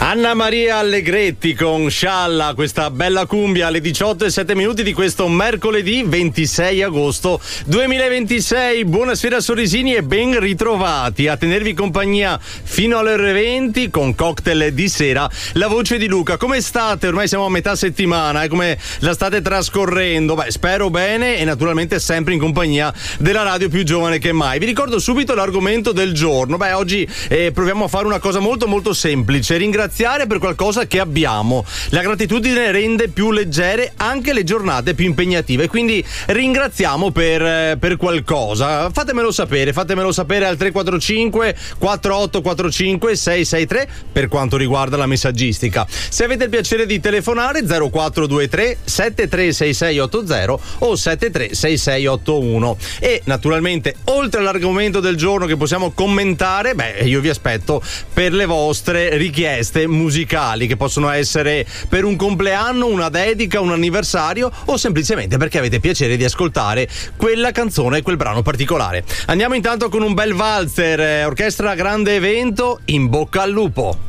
Anna Maria Allegretti con Scialla, questa bella cumbia alle 18:07 di questo mercoledì 26 agosto 2026. Buonasera Sorrisini e ben ritrovati a tenervi compagnia fino alle ore 20 con cocktail di sera. La voce di Luca. Come state? Ormai siamo a metà settimana, come la state trascorrendo? Beh, spero bene e naturalmente sempre in compagnia della radio più giovane che mai. Vi ricordo subito l'argomento del giorno. Beh, oggi proviamo a fare una cosa molto molto semplice: ringraziare per qualcosa che abbiamo. La gratitudine rende più leggere anche le giornate più impegnative, quindi ringraziamo per qualcosa. Fatemelo sapere al 345 4845 663 per quanto riguarda la messaggistica. Se avete il piacere di telefonare 0423 736680 o 736681. E naturalmente, oltre all'argomento del giorno che possiamo commentare, io vi aspetto per le vostre richieste musicali, che possono essere per un compleanno, una dedica, un anniversario o semplicemente perché avete piacere di ascoltare quella canzone, quel brano particolare. Andiamo intanto con un bel valzer, orchestra Grande Evento, In bocca al lupo.